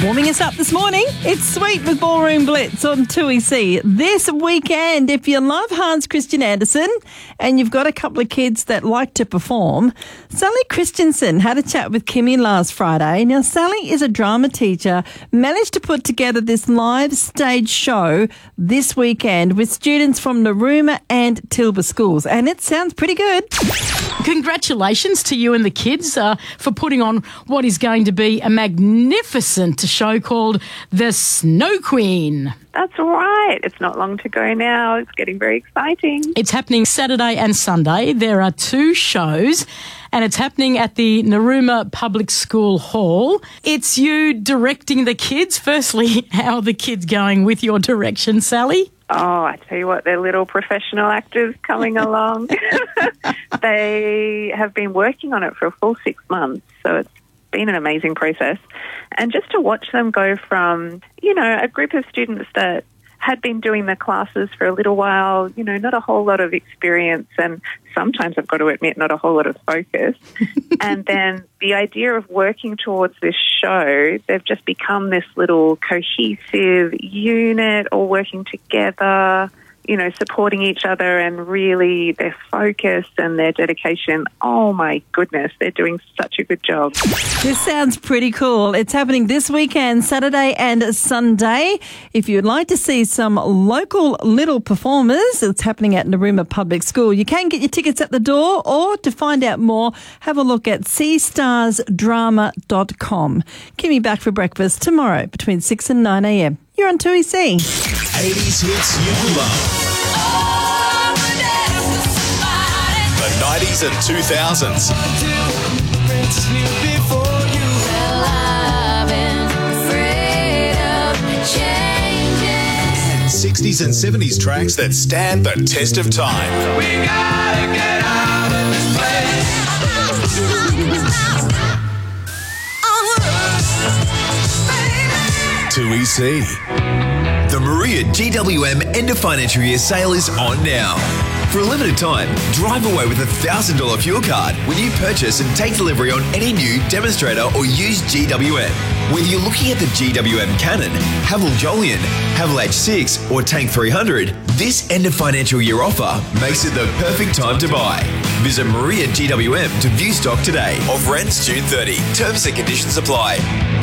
Warming us up this morning, it's Sweet with Ballroom Blitz on 2EC. This weekend, if you love Hans Christian Andersen and you've got a couple of kids that like to perform, Sally Christensen had a chat with Kimmy last Friday. Now, Sally is a drama teacher, managed to put together this live stage show this weekend with students from Narooma and Tilba schools, and it sounds pretty good. Congratulations to you and the kids for putting on what is going to be a magnificent show called The Snow Queen. That's right. It's not long to go now. It's getting very exciting. It's happening Saturday and Sunday. There are 2 shows, and it's happening at the Narooma Public School Hall. It's you directing the kids. Firstly, how are the kids going with your direction, Sally? Oh, I tell you what, they're little professional actors coming along. They have been working on it for a full 6 months, so it's been an amazing process. And just to watch them go from, a group of students that had been doing the classes for a little while, not a whole lot of experience, and sometimes I've got to admit, not a whole lot of focus. And then the idea of working towards this show, they've just become this little cohesive unit, all working together, supporting each other, and really their focus and their dedication. Oh my goodness, they're doing such a good job. This sounds pretty cool. It's happening this weekend, Saturday and Sunday. If you'd like to see some local little performers, it's happening at Narooma Public School. You can get your tickets at the door, or to find out more, have a look at seastarsdrama.com. Kimmy back for breakfast tomorrow between 6 and 9 a.m. You're on 2EC. 80s hits you love. The 90s and 2000s. And 60s and 70s tracks that stand the test of time. We gotta get out of this place. 2EC. The Maria GWM end of financial year sale is on now. For a limited time, drive away with a $1,000 fuel card when you purchase and take delivery on any new demonstrator or used GWM. Whether you're looking at the GWM Cannon, Haval Jolion, Haval H6 or Tank 300, this end of financial year offer makes it the perfect time to buy. Visit Maria GWM to view stock today. Offer ends June 30. Terms and conditions apply.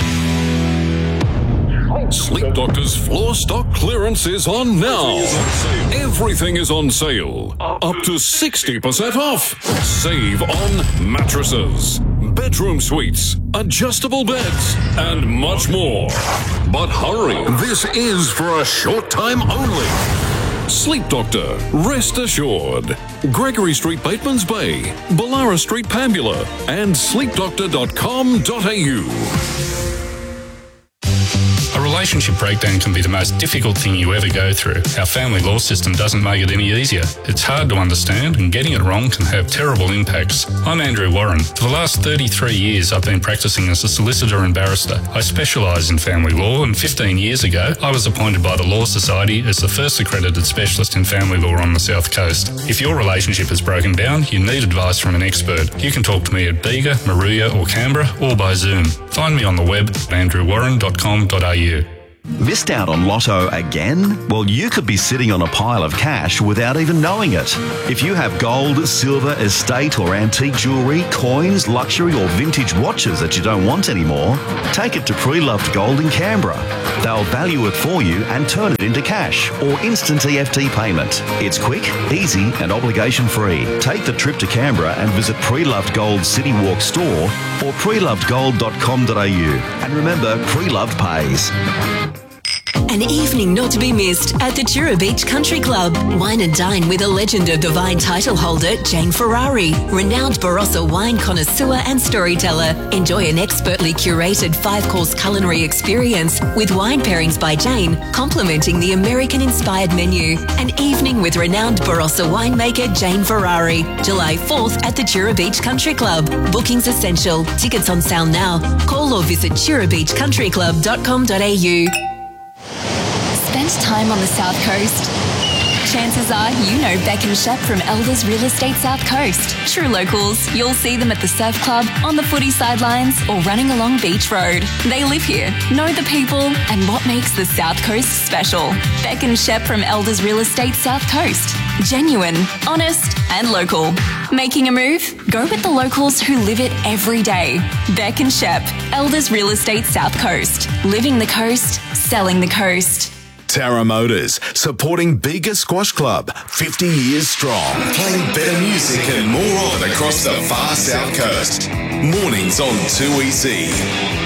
Sleep Doctor's floor stock clearance is on now. Everything is on sale. Up to 60% off. Save on mattresses, bedroom suites, adjustable beds, and much more. But hurry, this is for a short time only. Sleep Doctor, rest assured. Gregory Street, Batemans Bay, Ballara Street, Pambula, and sleepdoctor.com.au. A relationship breakdown can be the most difficult thing you ever go through. Our family law system doesn't make it any easier. It's hard to understand, and getting it wrong can have terrible impacts. I'm Andrew Warren. For the last 33 years, I've been practicing as a solicitor and barrister. I specialise in family law, and 15 years ago, I was appointed by the Law Society as the first accredited specialist in family law on the South Coast. If your relationship has broken down, you need advice from an expert. You can talk to me at Bega, Moruya or Canberra, or by Zoom. Find me on the web at andrewwarren.com.au. Missed out on Lotto again? Well, you could be sitting on a pile of cash without even knowing it. If you have gold, silver, estate or antique jewellery, coins, luxury or vintage watches that you don't want anymore, take it to Pre-Loved Gold in Canberra. They'll value it for you and turn it into cash or instant EFT payment. It's quick, easy and obligation-free. Take the trip to Canberra and visit Pre-Loved Gold City Walk store or prelovedgold.com.au. And remember, Pre-Loved pays. An evening not to be missed at the Tura Beach Country Club. Wine and dine with a legend of divine title holder Jane Ferrari, renowned Barossa wine connoisseur and storyteller. Enjoy an expertly curated 5-course culinary experience with wine pairings by Jane, complementing the American-inspired menu. An evening with renowned Barossa winemaker Jane Ferrari. July 4th at the Tura Beach Country Club. Bookings essential. Tickets on sale now. Call or visit turabeachcountryclub.com.au. Spend time on the South Coast? Chances are you know Beck and Shep from Elders Real Estate South Coast. True locals, you'll see them at the surf club, on the footy sidelines, or running along Beach Road. They live here, know the people, and what makes the South Coast special. Beck and Shep from Elders Real Estate South Coast. Genuine, honest, and local. Making a move? Go with the locals who live it every day. Beck and Shep, Elders Real Estate South Coast. Living the coast, selling the coast. Tara Motors, supporting Bega Squash Club, 50 years strong. Playing better music and more of it across the far South Coast. Mornings on 2EC.